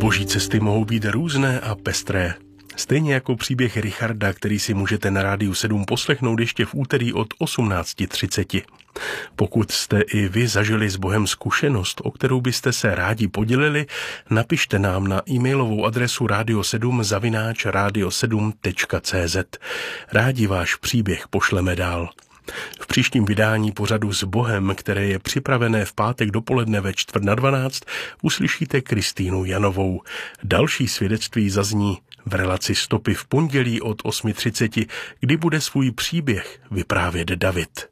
Boží cesty mohou být různé a pestré. Stejně jako příběh Richarda, který si můžete na Rádiu 7 poslechnout ještě v úterý od 18:30. Pokud jste i vy zažili s Bohem zkušenost, o kterou byste se rádi podělili, napište nám na e-mailovou adresu radio7@radio7.cz. Rádi váš příběh pošleme dál. V příštím vydání pořadu S Bohem, které je připravené v pátek dopoledne ve 11:45, uslyšíte Kristýnu Janovou. Další svědectví zazní v relaci Stopy v pondělí od 8:30, kdy bude svůj příběh vyprávět David.